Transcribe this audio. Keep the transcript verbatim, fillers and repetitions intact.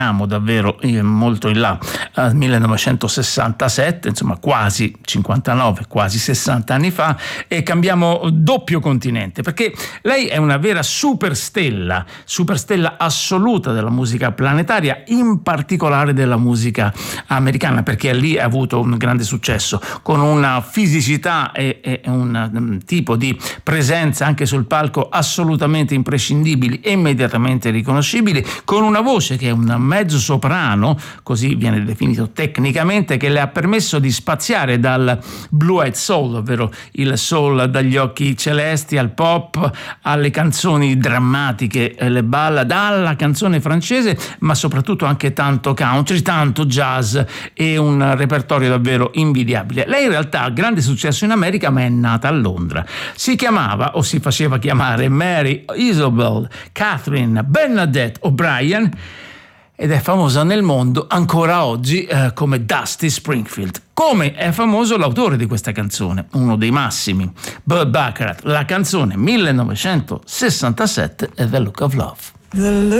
davvero molto in là, al millenovecentosessantasette, insomma quasi cinquantanove, quasi sessanta anni fa, e cambiamo doppio continente, perché lei è una vera superstella, superstella assoluta della musica planetaria, in particolare della musica americana, perché lì ha avuto un grande successo, con una fisicità e, e un um, tipo di presenza anche sul palco assolutamente imprescindibili e immediatamente riconoscibili, con una voce che è un mezzo soprano, così viene definito tecnicamente, che le ha permesso di spaziare dal blue-eyed soul, ovvero il soul dagli occhi celesti, al pop, alle canzoni drammatiche, le ballad, dalla canzone francese, ma soprattutto anche tanto country, tanto jazz e un repertorio davvero invidiabile. Lei in realtà ha grande successo in America, ma è nata a Londra. Si chiamava, o si faceva chiamare, Mary Isabel Catherine Bernadette O'Brien, ed è famosa nel mondo ancora oggi eh, come Dusty Springfield. Come è famoso l'autore di questa canzone, uno dei massimi, Burt Bacharach. La canzone millenovecentosessantasette è The Look of Love.